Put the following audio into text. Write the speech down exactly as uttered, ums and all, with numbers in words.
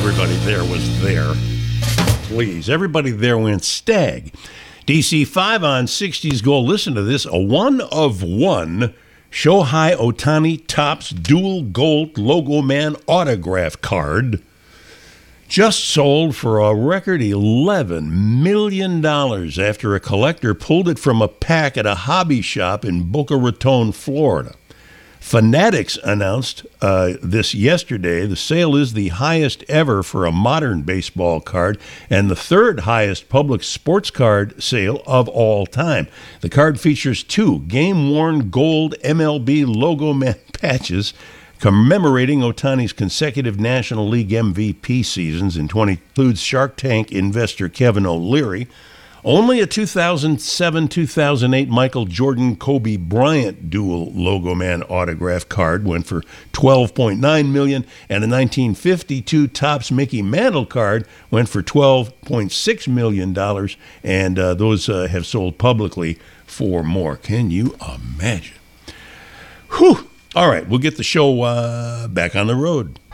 everybody there was there. Please, everybody there went stag. D C five on sixties Gold. Listen to this. A one of one Shohei Ohtani Topps dual gold logo man autograph card just sold for a record eleven million dollars after a collector pulled it from a pack at a hobby shop in Boca Raton, Florida. Fanatics announced uh, this yesterday. The sale is the highest ever for a modern baseball card and the third highest public sports card sale of all time. The card features two game-worn gold M L B logo man patches commemorating Ohtani's consecutive National League M V P seasons and includes Shark Tank investor Kevin O'Leary. Only a two thousand seven two thousand eight Michael Jordan Kobe Bryant dual logo man autograph card went for twelve point nine million dollars, and a nineteen fifty-two Topps Mickey Mantle card went for twelve point six million dollars, and uh, those uh, have sold publicly for more. Can you imagine? Whew. All right, we'll get the show uh, back on the road.